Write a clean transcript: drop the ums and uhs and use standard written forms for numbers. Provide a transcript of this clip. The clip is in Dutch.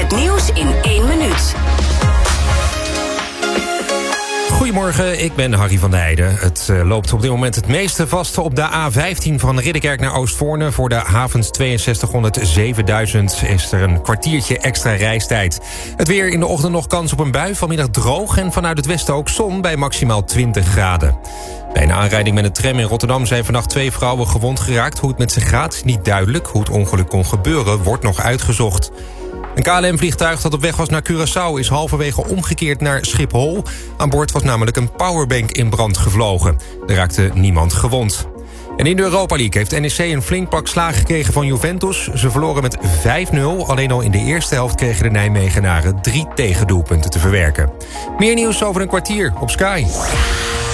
Het nieuws in 1 minuut. Goedemorgen, ik ben Harry van der Heijden. Het loopt op dit moment het meeste vast op de A15 van Ridderkerk naar Oostvoorne. Voor de havens 6200 7000 is er een kwartiertje extra reistijd. Het weer in de ochtend nog kans op een bui, vanmiddag droog en vanuit het westen ook zon bij maximaal 20 graden. Bij een aanrijding met een tram in Rotterdam zijn vannacht 2 vrouwen gewond geraakt. Hoe het met ze gaat is niet duidelijk. Hoe het ongeluk kon gebeuren wordt nog uitgezocht. Een KLM-vliegtuig dat op weg was naar Curaçao is halverwege omgekeerd naar Schiphol. Aan boord was namelijk een powerbank in brand gevlogen. Er raakte niemand gewond. En in de Europa League heeft NEC een flink pak slagen gekregen van Juventus. Ze verloren met 5-0. Alleen al in de eerste helft kregen de Nijmegenaren 3 tegendoelpunten te verwerken. Meer nieuws over een kwartier op Sky.